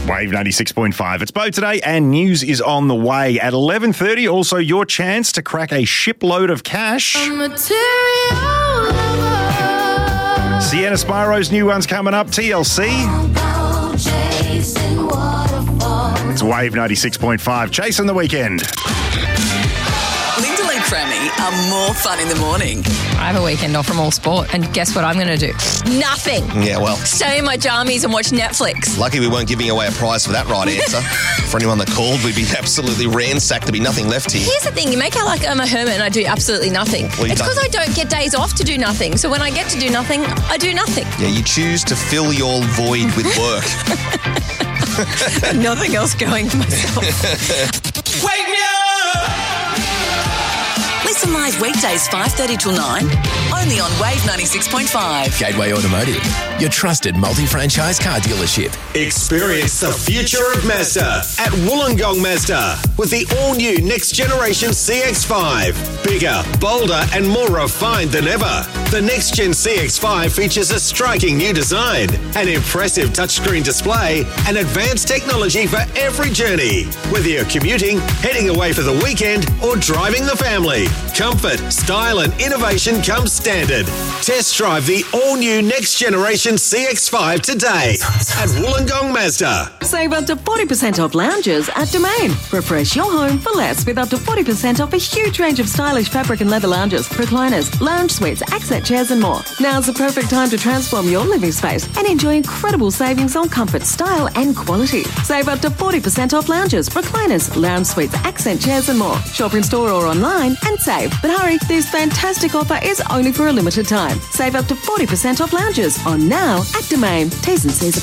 Wave 96.5. It's Bo today and news is on the way. At 11:30, also your chance to crack a shipload of cash. Sienna Spiro's new one's coming up, TLC. It's Wave 96.5. Chasing the weekend. Lyndall and Crammy are more fun in the morning. I have a weekend off from all sport, and guess what I'm going to do? Nothing. Yeah, well. Stay in my jammies and watch Netflix. Lucky we weren't giving away a prize for that right answer. For anyone that called, we'd be absolutely ransacked. There'd be nothing left here. Here's the thing. You make out like I'm a hermit and I do absolutely nothing. Well, it's because I don't get days off to do nothing. So when I get to do nothing, I do nothing. Yeah, you choose to fill your void with work. Nothing else going for myself. Wake me up! Listen live weekdays 5:30 till 9, only on Wave 96.5. Gateway Automotive, your trusted multi-franchise car dealership. Experience the future of Mazda at Wollongong Mazda with the all-new next-generation CX-5. Bigger, bolder and more refined than ever. The next-gen CX-5 features a striking new design, an impressive touchscreen display and advanced technology for every journey. Whether you're commuting, heading away for the weekend or driving the family, comfort, style and innovation come standard. Test drive the all-new next-generation CX-5 today at Wollongong Mazda. Save up to 40% off lounges at Domain. Refresh your home for less with up to 40% off a huge range of stylish fabric and leather lounges, recliners, lounge suites, accent chairs and more. Now's the perfect time to transform your living space and enjoy incredible savings on comfort, style and quality. Save up to 40% off lounges, recliners, lounge suites, accent chairs and more. Shop in store or online and save. But hurry, this fantastic offer is only for a limited time. Save up to 40% off lounges on now at Domain. T's and C's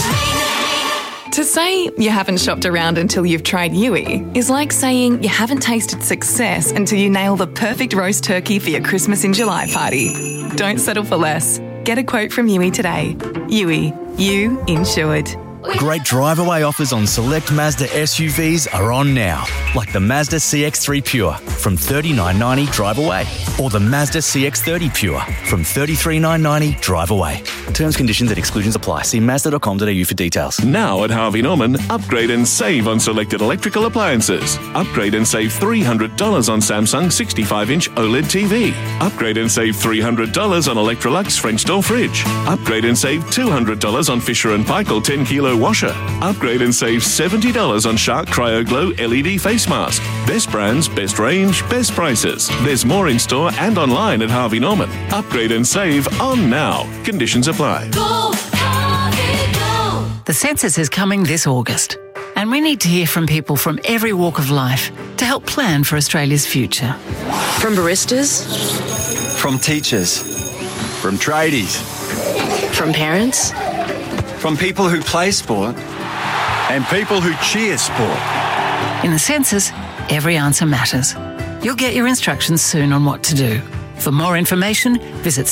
apply. To say you haven't shopped around until you've tried Yui is like saying you haven't tasted success until you nail the perfect roast turkey for your Christmas in July party. Don't settle for less. Get a quote from Yui today. Yui, you insured. Great drive-away offers on select Mazda SUVs are on now, like the Mazda CX-3 Pure from $39.90 drive away, or the Mazda CX-30 Pure from $33,990 drive away. Terms, conditions and exclusions apply. See Mazda.com.au for details. Now at Harvey Norman, upgrade and save on selected electrical appliances. Upgrade and save $300 on Samsung 65-inch OLED TV. Upgrade and save $300 on Electrolux French door fridge. Upgrade and save $200 on Fisher & Paykel 10-kilo washer. Upgrade and save $70 on Shark Cryo Glow LED face mask. Best brands, best range, best prices. There's more in store and online at Harvey Norman. Upgrade and save on now. Conditions apply. Go, Harvey, go. The census is coming this August, and we need to hear from people from every walk of life to help plan for Australia's future. From baristas, from teachers, from tradies, from parents, from people who play sport and people who cheer sport. In the census, every answer matters. You'll get your instructions soon on what to do. For more information, visit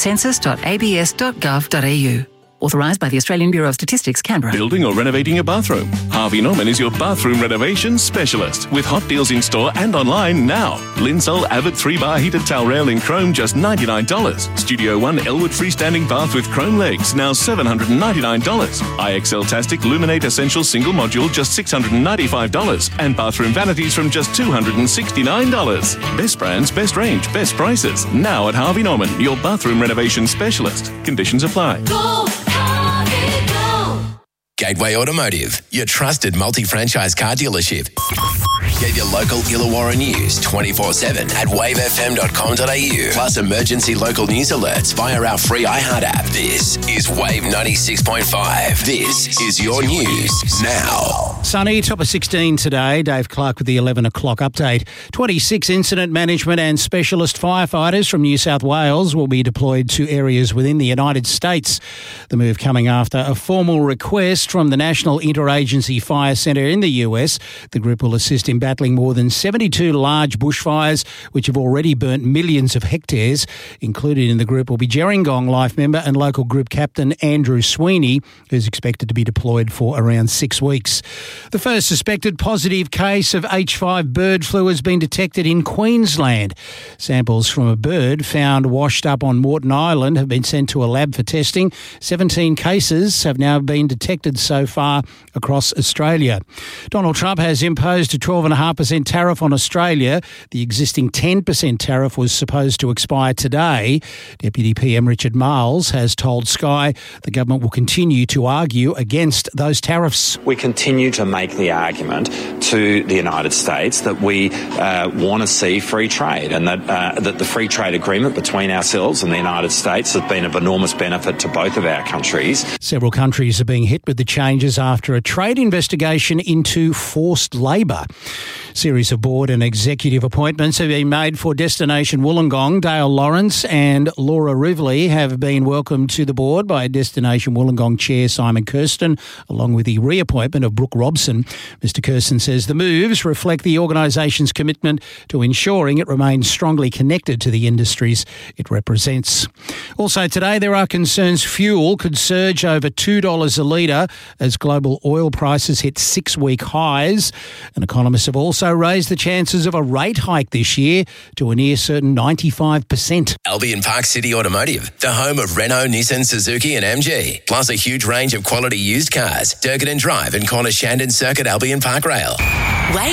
census.abs.gov.au. Authorised by the Australian Bureau of Statistics, Canberra. Building or renovating a bathroom? Harvey Norman is your bathroom renovation specialist with hot deals in store and online now. Linsol Avid 3-bar heated towel rail in chrome, just $99. Studio One Elwood freestanding bath with chrome legs, now $799. IXL Tastic Luminate Essential single module, just $695. And bathroom vanities from just $269. Best brands, best range, best prices. Now at Harvey Norman, your bathroom renovation specialist. Conditions apply. Go! Gateway Automotive, your trusted multi-franchise car dealership. Get your local Illawarra news 24/7 at wavefm.com.au. Plus emergency local news alerts via our free iHeart app. This is Wave 96.5. This is your news now. Sunny, top of 16 today. Dave Clark with the 11 o'clock update. 26 incident management and specialist firefighters from New South Wales will be deployed to areas within the United States. The move coming after a formal request from the National Interagency Fire Centre in the US. The group will assist in battling more than 72 large bushfires, which have already burnt millions of hectares. Included in the group will be Gerringong Life member and local group captain Andrew Sweeney, who's expected to be deployed for around 6 weeks. The first suspected positive case of H5 bird flu has been detected in Queensland. Samples from a bird found washed up on Moreton Island have been sent to a lab for testing. 17 cases have now been detected so far across Australia. Donald Trump has imposed a 12.5% tariff on Australia. The existing 10% tariff was supposed to expire today. Deputy PM Richard Marles has told Sky the government will continue to argue against those tariffs. We continue to make the argument to the United States that we want to see free trade, and that the free trade agreement between ourselves and the United States has been of enormous benefit to both of our countries. Several countries are being hit with the changes after a trade investigation into forced labour. Series of board and executive appointments have been made for Destination Wollongong. Dale Lawrence and Laura Rivley have been welcomed to the board by Destination Wollongong Chair Simon Kirsten, along with the reappointment of Brooke Robson. Mr Kirsten says the moves reflect the organisation's commitment to ensuring it remains strongly connected to the industries it represents. Also today, there are concerns fuel could surge over $2 a litre as global oil prices hit 6-week highs. And economists have also raised the chances of a rate hike this year to a near certain 95%. Albion Park City Automotive, the home of Renault, Nissan, Suzuki and MG, plus a huge range of quality used cars. Durkin Drive and Corner Shandon Circuit, Albion Park Rail. Wave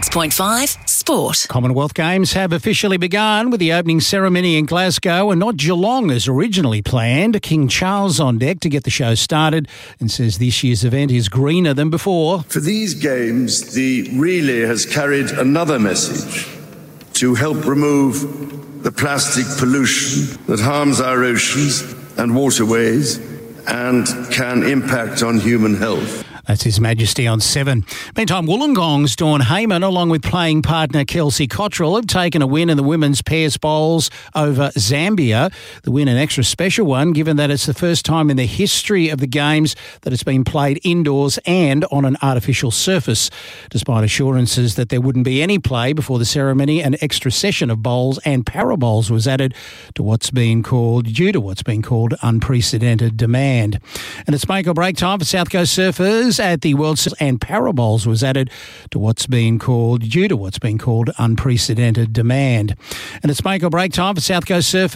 96.5 Sport. Commonwealth Games have officially begun with the opening ceremony in Glasgow and not Geelong as originally planned. King Charles on deck to get the show started and says this year's event is greener than before. For these games, the relay has carried another message to help remove the plastic pollution that harms our oceans and waterways and can impact on human health. That's His Majesty on 7. Meantime, Wollongong's Dawn Heyman, along with playing partner Kelsey Cottrell, have taken a win in the women's pairs bowls over Zambia. The win an extra special one, given that it's the first time in the history of the Games that it's been played indoors and on an artificial surface. Despite assurances that there wouldn't be any play before the ceremony, an extra session of bowls and para bowls was added to what's been called unprecedented demand. And it's make or break time for South Coast surfers at the World Series, and para bowls was added to what's been called unprecedented demand. And it's make or break time for South Coast surfers